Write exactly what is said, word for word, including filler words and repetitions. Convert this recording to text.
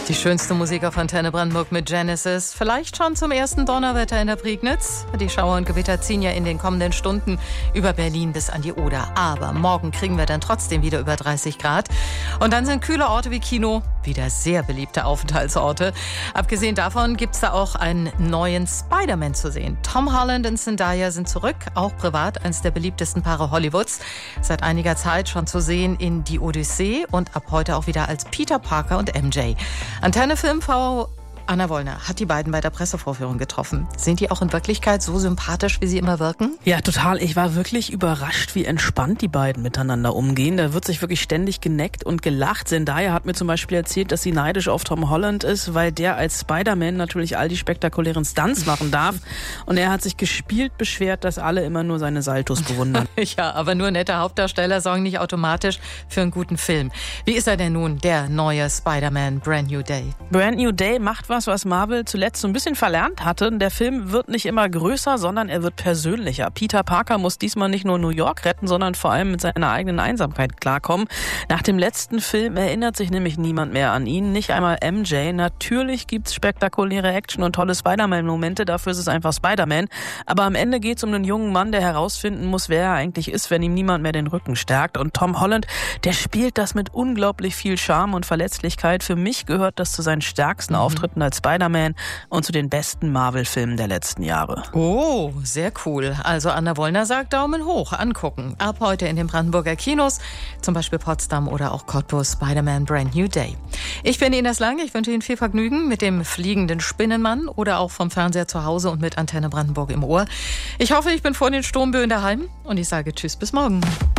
Die schönste Musik auf Antenne Brandenburg mit Genesis. Vielleicht schon zum ersten Donnerwetter in der Prignitz. Die Schauer und Gewitter ziehen ja in den kommenden Stunden über Berlin bis an die Oder. Aber morgen kriegen wir dann trotzdem wieder über dreißig Grad. Und dann sind kühle Orte wie Kino wieder sehr beliebte Aufenthaltsorte. Abgesehen davon gibt es da auch einen neuen Spider-Man zu sehen. Tom Holland und Zendaya sind zurück, auch privat eines der beliebtesten Paare Hollywoods. Seit einiger Zeit schon zu sehen in Die Odyssee und ab heute auch wieder als Peter Parker und M J. Antenne Filmfrau Anna Wollner hat die beiden bei der Pressevorführung getroffen. Sind die auch in Wirklichkeit so sympathisch, wie sie immer wirken? Ja, total. Ich war wirklich überrascht, wie entspannt die beiden miteinander umgehen. Da wird sich wirklich ständig geneckt und gelacht. Zendaya hat mir zum Beispiel erzählt, dass sie neidisch auf Tom Holland ist, weil der als Spider-Man natürlich all die spektakulären Stunts machen darf. Und er hat sich gespielt beschwert, dass alle immer nur seine Saltos bewundern. Ja, aber nur nette Hauptdarsteller sorgen nicht automatisch für einen guten Film. Wie ist er denn nun, der neue Spider-Man Brand New Day? Brand New Day macht was, was Marvel zuletzt so ein bisschen verlernt hatte. Der Film wird nicht immer größer, sondern er wird persönlicher. Peter Parker muss diesmal nicht nur New York retten, sondern vor allem mit seiner eigenen Einsamkeit klarkommen. Nach dem letzten Film erinnert sich nämlich niemand mehr an ihn, nicht einmal M J. Natürlich gibt's spektakuläre Action und tolle Spider-Man-Momente, dafür ist es einfach Spider-Man. Aber am Ende geht's um einen jungen Mann, der herausfinden muss, wer er eigentlich ist, wenn ihm niemand mehr den Rücken stärkt. Und Tom Holland, der spielt das mit unglaublich viel Charme und Verletzlichkeit. Für mich gehört das zu seinen stärksten mhm. Auftritten als Spider-Man und zu den besten Marvel-Filmen der letzten Jahre. Oh, sehr cool. Also Anna Wollner sagt Daumen hoch, angucken. Ab heute in den Brandenburger Kinos, zum Beispiel Potsdam oder auch Cottbus, Spider-Man Brand New Day. Ich bin Ines Lang, ich wünsche Ihnen viel Vergnügen mit dem fliegenden Spinnenmann oder auch vom Fernseher zu Hause und mit Antenne Brandenburg im Ohr. Ich hoffe, ich bin vor den Sturmböen daheim und ich sage Tschüss, bis morgen.